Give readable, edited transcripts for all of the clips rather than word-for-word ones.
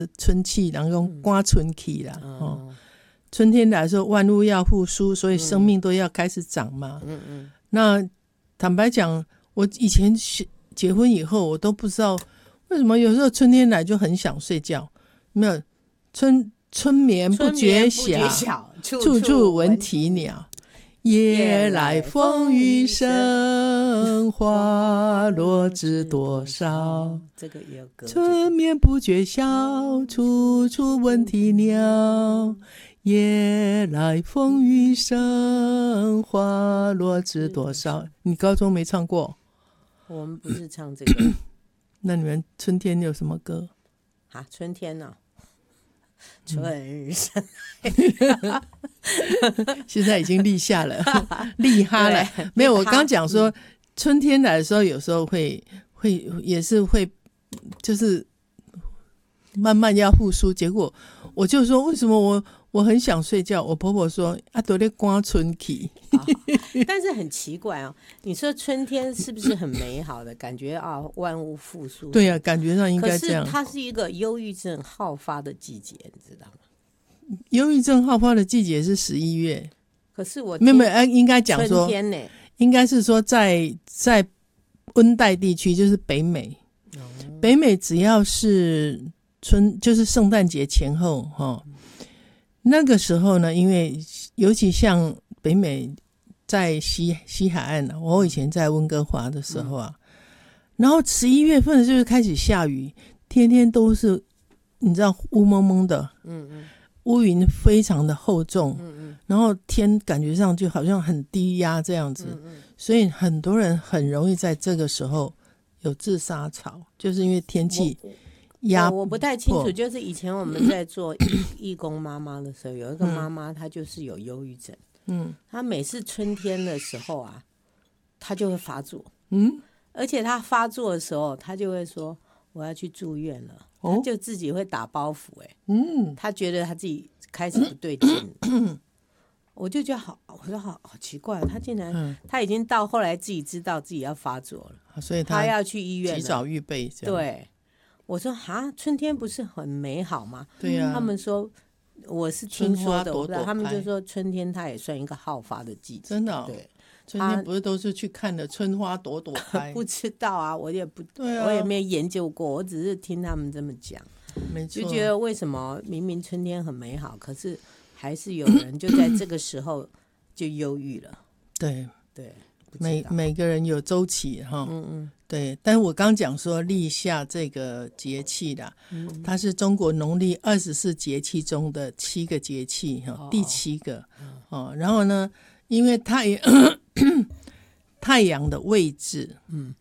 春气，然后刮春气啦。春天来说，万物要复苏，所以生命都要开始长嘛。那坦白讲，我以前结婚以后，我都不知道为什么有时候春天来就很想睡觉。没有春眠不觉晓，处处闻啼鸟。夜来风雨声，花落知多少。 这个也有歌。 春眠不觉晓，处处闻啼鸟。夜来风雨声，花落知多少。你高中没唱过？ 我们不是唱这个。 那你们春天有什么歌？ 春天呢？春生现在已经立夏了，立哈了。没有，我刚讲说春天来的时候，有时候会也是会，就是慢慢要复苏。结果我就说，为什么我很想睡觉？我婆婆说都在刮春气。 但是很奇怪哦，你说春天是不是很美好的感觉啊？万物复苏。 对啊，感觉上应该这样。 可是它是一个忧郁症好发的季节，你知道吗？ 忧郁症好发的季节是11月。 可是我没有，应该讲说春天呢， 应该是说在温带地区，就是北美。北美只要是就是圣诞节前后那个时候呢，因为尤其像北美在西海岸我以前在温哥华的时候然后11月份就是开始下雨，天天都是你知道乌蒙蒙的，乌云非常的厚重，然后天感觉上就好像很低压这样子，所以很多人很容易在这个时候有自杀潮，就是因为天气我不太清楚，就是以前我们在做义工妈妈的时候，有一个妈妈她就是有忧郁症，她每次春天的时候她就会发作，而且她发作的时候，她就会说我要去住院了，她就自己会打包袱，她觉得她自己开始不对劲，我就觉得我说好奇怪，她竟然她已经到后来自己知道自己要发作了， 所以她要去医院了， 及早预备这样。 对。我说春天不是很美好吗？ 对呀， 他们说我是听说的， 朵朵他们就说春天它也算一个好发的季节。 真的对， 春天不是都是去看的春花朵朵开？ 不知道啊，我也不， 对啊， 我也没有研究过，我只是听他们这么讲， 没错， 就觉得为什么明明春天很美好，可是还是有人就在这个时候就忧郁了。 对，每个人有周期哈，对，但是我刚讲说立夏这个节气啦，它是中国农历24节气中的7个节气第7个然后呢，因为太阳的位置，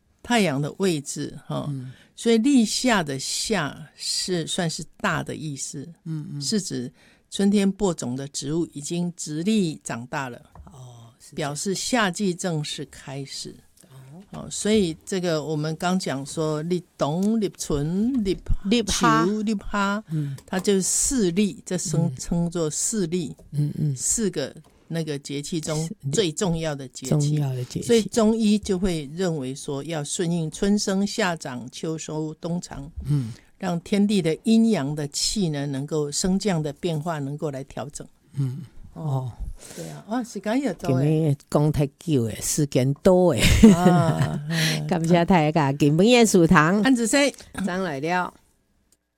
所以立夏的夏是算是大的意思，是指春天播种的植物已经直立长大了，表示夏季正式开始。所以这个我们刚讲说立冬、立春、立秋、立哈，它就是4立，这称作4立，4个那个节气中最重要的节气，所以中医就会认为说要顺应春生夏长秋收冬藏，让天地的阴阳的气呢能够升降的变化能够来调整。对啊，时间也多诶， 讲太久诶，时间多诶，感谢大家，今晡夜食堂， 安子生， 张来了。